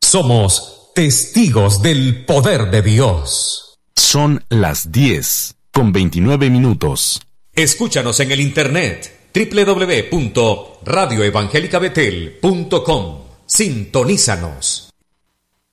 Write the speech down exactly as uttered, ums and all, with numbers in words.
Somos testigos del poder de Dios. Son las diez con veintinueve minutos. Escúchanos en el internet doble u doble u doble u punto radio evangélica betel punto com. Sintonízanos.